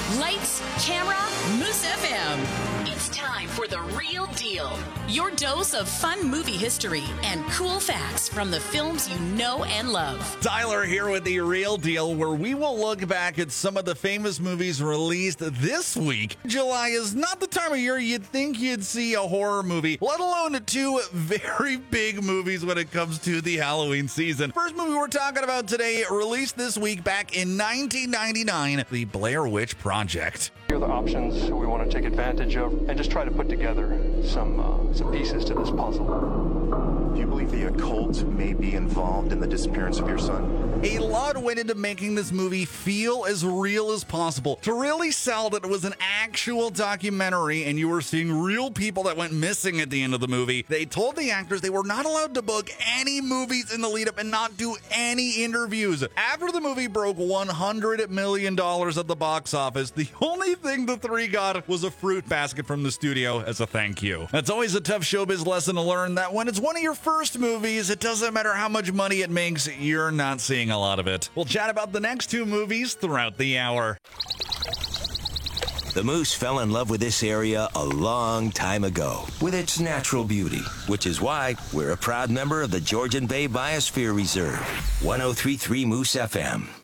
Lights, camera, Moose FM. It's time for The Real Deal. Your dose of fun movie history and cool facts from the films you know and love. Tyler here with The Real Deal, where we will look back at some of the famous movies released this week. July is not the time of year you'd think you'd see a horror movie, let alone two very big movies when it comes to the Halloween season. First movie we're talking about today, released this week back in 1999, The Blair Witch Project. Here are the options we want to take advantage of and just try to put together some pieces to this puzzle. Do you believe the occult may be involved in the disappearance of your son? A lot went into making this movie feel as real as possible to really sell that it was an actual documentary and you were seeing real people that went missing at the end of the movie. They told the actors they were not allowed to book any movies in the lead up and not do any interviews. After the movie broke $100 million at the box office, the only thing the three got was a fruit basket from the studio as a thank you. That's always a tough showbiz lesson to learn, that when it's one of your first movies, it doesn't matter how much money it makes, you're not seeing a lot of it. We'll chat about the next two movies throughout the hour. The Moose fell in love with this area a long time ago, with its natural beauty, which is why we're a proud member of the Georgian Bay Biosphere Reserve. 103.3 Moose FM.